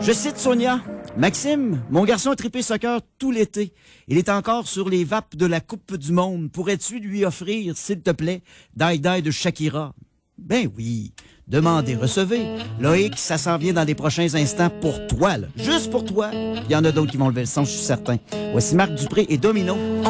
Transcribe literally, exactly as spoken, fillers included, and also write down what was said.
Je cite Sonia. Maxime, mon garçon a trippé soccer tout l'été. Il est encore sur les vapes de la Coupe du Monde. Pourrais-tu lui offrir, s'il te plaît, Die Die de Shakira? Ben oui. Demandez, recevez. Loïc, ça s'en vient dans les prochains instants pour toi, là. Juste pour toi. Il y en a d'autres qui vont lever le son, je suis certain. Voici Marc Dupré et Domino.